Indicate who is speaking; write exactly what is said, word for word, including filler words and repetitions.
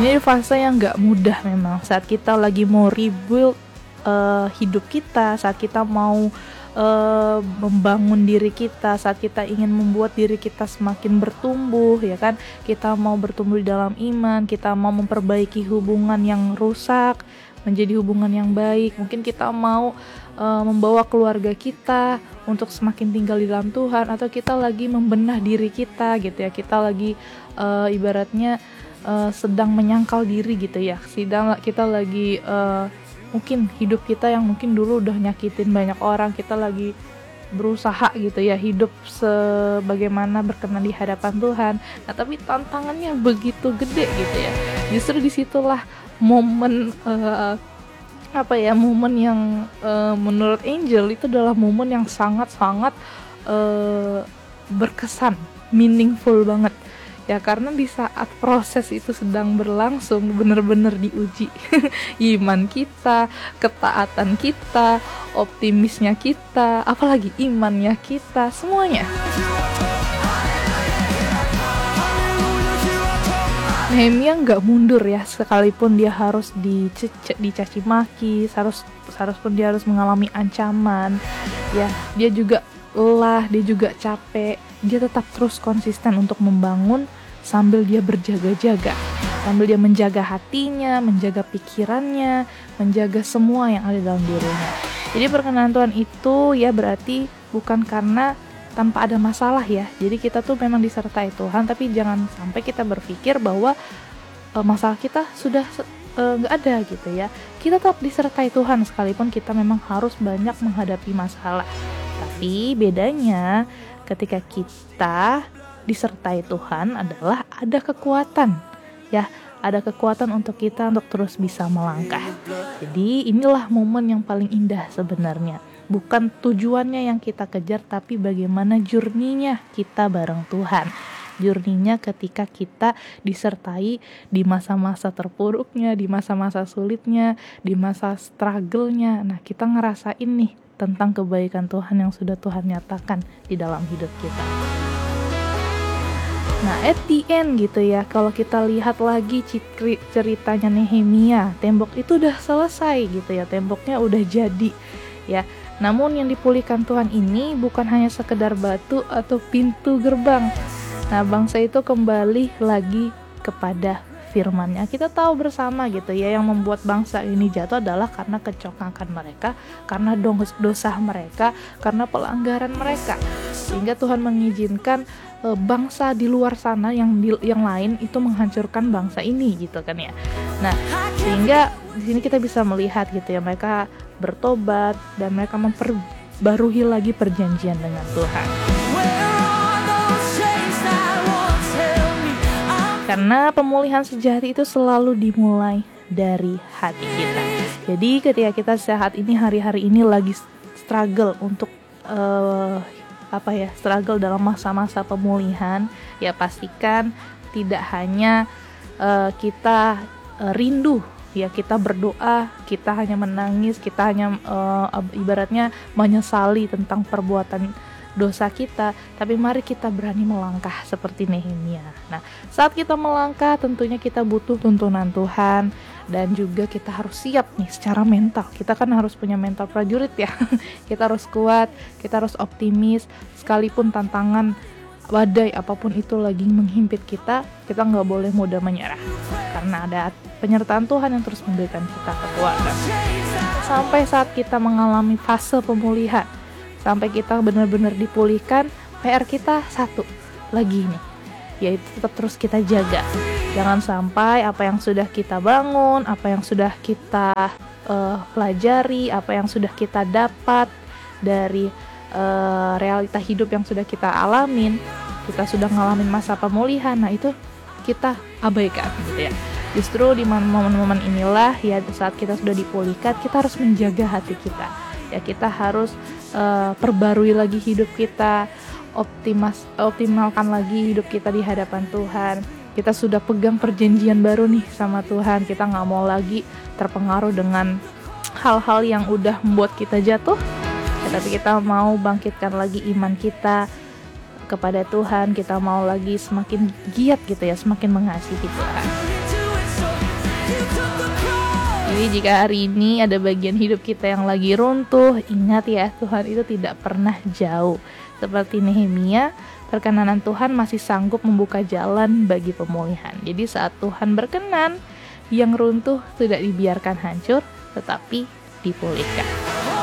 Speaker 1: Ini fase yang gak mudah memang, saat kita lagi mau rebuild uh, hidup kita, saat kita mau uh, membangun diri kita, saat kita ingin membuat diri kita semakin bertumbuh, ya kan? Kita mau bertumbuh di dalam iman, kita mau memperbaiki hubungan yang rusak menjadi hubungan yang baik. Mungkin kita mau uh, membawa keluarga kita untuk semakin tinggal di dalam Tuhan, atau kita lagi membenah diri kita gitu ya. Kita lagi uh, ibaratnya uh, sedang menyangkal diri gitu ya. Sedang kita lagi uh, mungkin hidup kita yang mungkin dulu udah nyakitin banyak orang, kita lagi berusaha gitu ya hidup sebagaimana berkenan di hadapan Tuhan. Nah, tapi tantangannya begitu gede gitu ya. Justru disitulah momen uh, apa ya momen yang uh, menurut Angel itu adalah momen yang sangat-sangat uh, berkesan, meaningful banget ya, karena di saat proses itu sedang berlangsung benar-benar diuji iman kita, ketaatan kita, optimisnya kita, apalagi imannya kita, semuanya. Nehemia nggak mundur ya, sekalipun dia harus dicaci, dicaci maki, harus harus pun dia harus mengalami ancaman, ya dia juga lelah, dia juga capek, dia tetap terus konsisten untuk membangun sambil dia berjaga-jaga, sambil dia menjaga hatinya, menjaga pikirannya, menjaga semua yang ada dalam dirinya. Jadi perkenan Tuhan itu ya berarti bukan karena tanpa ada masalah ya. Jadi kita tuh memang disertai Tuhan, tapi jangan sampai kita berpikir bahwa e, masalah kita sudah nggak e, ada gitu ya. Kita tetap disertai Tuhan sekalipun kita memang harus banyak menghadapi masalah. Tapi bedanya ketika kita disertai Tuhan adalah ada kekuatan ya, ada kekuatan untuk kita untuk terus bisa melangkah. Jadi inilah momen yang paling indah sebenarnya. Bukan tujuannya yang kita kejar, tapi bagaimana journey-nya kita bareng Tuhan. Journey-nya ketika kita disertai di masa-masa terpuruknya, di masa-masa sulitnya, di masa struggle-nya. Nah, kita ngerasain nih tentang kebaikan Tuhan yang sudah Tuhan nyatakan di dalam hidup kita. Nah, at the end gitu ya, kalau kita lihat lagi ceritanya Nehemia, tembok itu udah selesai gitu ya, temboknya udah jadi ya. Namun yang dipulihkan Tuhan ini bukan hanya sekedar batu atau pintu gerbang. Nah, bangsa itu kembali lagi kepada firman-Nya. Kita tahu bersama gitu ya, yang membuat bangsa ini jatuh adalah karena kecongkakan mereka, karena dosa mereka, karena pelanggaran mereka. Sehingga Tuhan mengizinkan e, bangsa di luar sana yang di, yang lain itu menghancurkan bangsa ini gitu kan ya. Nah, sehingga di sini kita bisa melihat gitu ya, mereka bertobat dan mereka memperbarui lagi perjanjian dengan Tuhan. Karena pemulihan sejati itu selalu dimulai dari hati kita. Jadi ketika kita saat ini, hari-hari ini lagi struggle untuk uh, apa ya, struggle dalam masa-masa pemulihan, ya pastikan tidak hanya uh, kita uh, rindu, ya kita berdoa, kita hanya menangis, kita hanya uh, ibaratnya menyesali tentang perbuatan dosa kita, tapi mari kita berani melangkah seperti Nehemia. Nah, saat kita melangkah tentunya kita butuh tuntunan Tuhan, dan juga kita harus siap nih secara mental. Kita kan harus punya mental prajurit ya. Kita harus kuat, kita harus optimis, sekalipun tantangan badai apapun itu lagi menghimpit kita, kita nggak boleh mudah menyerah, karena ada penyertaan Tuhan yang terus memberikan kita kekuatan. Sampai saat kita mengalami fase pemulihan, sampai kita benar-benar dipulihkan, P R kita satu lagi nih, yaitu tetap terus kita jaga. Jangan sampai apa yang sudah kita bangun, apa yang sudah kita uh, pelajari, apa yang sudah kita dapat dari uh, realita hidup yang sudah kita alamin, kita sudah ngalamin masa pemulihan, nah itu kita abaikan gitu ya. Justru di momen-momen inilah ya, saat kita sudah dipulihkan, kita harus menjaga hati kita. Ya, kita harus uh, perbarui lagi hidup kita, optimas, optimalkan lagi hidup kita di hadapan Tuhan. Kita sudah pegang perjanjian baru nih sama Tuhan. Kita gak mau lagi terpengaruh dengan hal-hal yang udah membuat kita jatuh, ya, tapi kita mau bangkitkan lagi iman kita kepada Tuhan. Kita mau lagi semakin giat gitu ya, semakin mengasihi Tuhan. Jadi jika hari ini ada bagian hidup kita yang lagi runtuh, ingat ya, Tuhan itu tidak pernah jauh. Seperti Nehemia, perkenanan Tuhan masih sanggup membuka jalan bagi pemulihan. Jadi saat Tuhan berkenan, yang runtuh tidak dibiarkan hancur, tetapi dipulihkan.